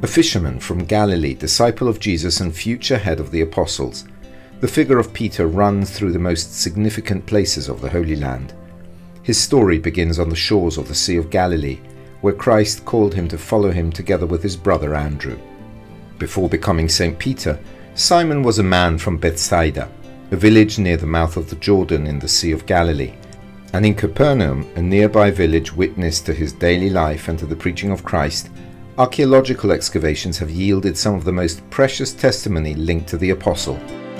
A fisherman from Galilee, disciple of Jesus and future head of the apostles, the figure of Peter runs through the most significant places of the Holy Land. His story begins on the shores of the Sea of Galilee, where Christ called him to follow him together with his brother Andrew. Before becoming St. Peter, Simon was a man from Bethsaida, a village near the mouth of the Jordan in the Sea of Galilee, and in Capernaum, a nearby village witness to his daily life and to the preaching of Christ, archaeological excavations have yielded some of the most precious testimony linked to the apostle.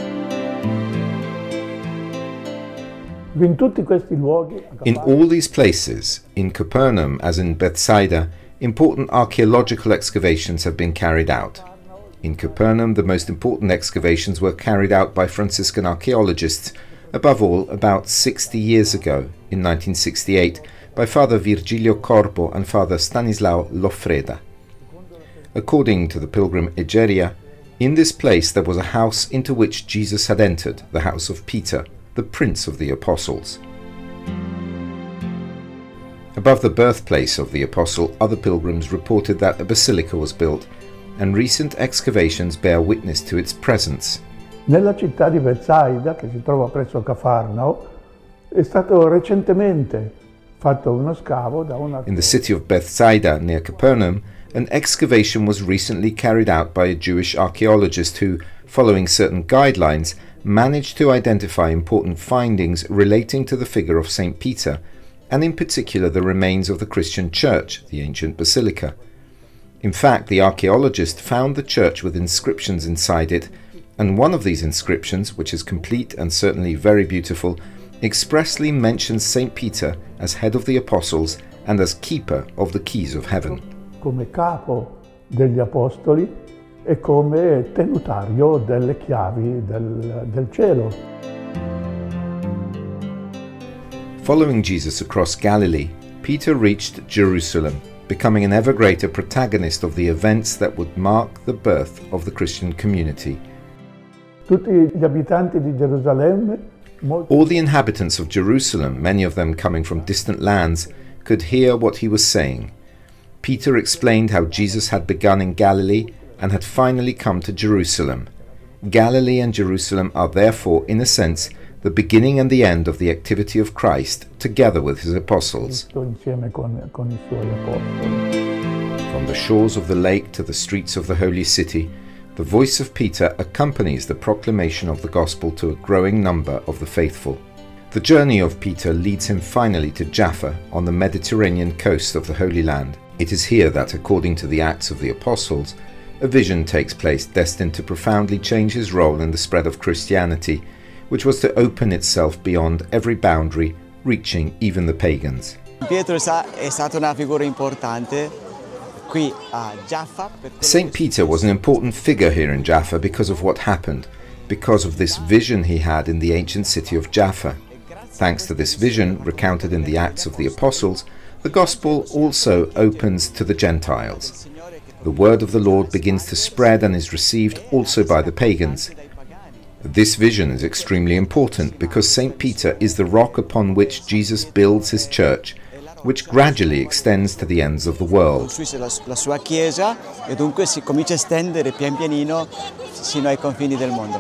In all these places, in Capernaum as in Bethsaida, important archaeological excavations have been carried out. In Capernaum, the most important excavations were carried out by Franciscan archaeologists, above all about 60 years ago, in 1968, by Father Virgilio Corbo and Father Stanislao Loffreda. According to the pilgrim Egeria, in this place there was a house into which Jesus had entered, the house of Peter, the prince of the apostles. Above the birthplace of the apostle, other pilgrims reported that a basilica was built, and recent excavations bear witness to its presence. Nella città di Bethsaida, che si trova presso Cafarnao, è stato recentemente fatto uno scavo da una... In the city of Bethsaida, near Capernaum, an excavation was recently carried out by a Jewish archaeologist who, following certain guidelines, managed to identify important findings relating to the figure of St. Peter, and in particular the remains of the Christian church, the ancient basilica. In fact, the archaeologist found the church with inscriptions inside it, and one of these inscriptions, which is complete and certainly very beautiful, expressly mentions St. Peter as head of the apostles and as keeper of the keys of heaven. Come capo degli apostoli e come tenutario delle chiavi del cielo. Following Jesus across Galilee, Peter reached Jerusalem, becoming an ever greater protagonist of the events that would mark the birth of the Christian community. Tutti gli abitanti di Gerusalemme, all the inhabitants of Jerusalem, many of them coming from distant lands, could hear what he was saying. Peter explained how Jesus had begun in Galilee and had finally come to Jerusalem. Galilee and Jerusalem are therefore, in a sense, the beginning and the end of the activity of Christ, together with his apostles. con i suoi apostoli. From the shores of the lake to the streets of the holy city, the voice of Peter accompanies the proclamation of the gospel to a growing number of the faithful. The journey of Peter leads him finally to Jaffa on the Mediterranean coast of the Holy Land. It is here that, according to the Acts of the Apostles, a vision takes place destined to profoundly change his role in the spread of Christianity, which was to open itself beyond every boundary, reaching even the pagans. Pietro è stata una figura importante qui a Jaffa. Saint Peter was an important figure here in Jaffa because of what happened, because of this vision he had in the ancient city of Jaffa. Thanks to this vision, recounted in the Acts of the Apostles, the Gospel also opens to the Gentiles. The word of the Lord begins to spread and is received also by the pagans. This vision is extremely important because St. Peter is the rock upon which Jesus builds his church, which gradually extends to the ends of the world. La sua chiesa e dunque si comincia a estendere pian pianino sino ai confini del mondo.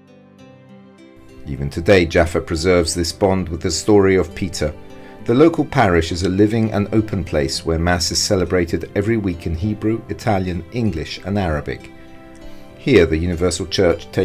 Even today, Jaffa preserves this bond with the story of Peter. The local parish is a living and open place where Mass is celebrated every week in Hebrew, Italian, English and Arabic. Here, the Universal Church takes